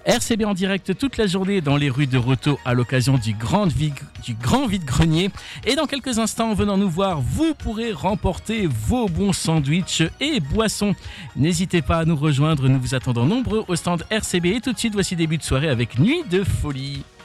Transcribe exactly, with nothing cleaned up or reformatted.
R C B en direct toute la journée dans les rues de Roto à l'occasion du grand, vide, du grand vide-grenier. Et dans quelques instants, en venant nous voir, vous pourrez remporter vos bons sandwichs et boissons. N'hésitez pas à nous rejoindre, nous vous attendons nombreux au stand R C B. Et tout de suite, voici début de soirée avec Nuit de Folie.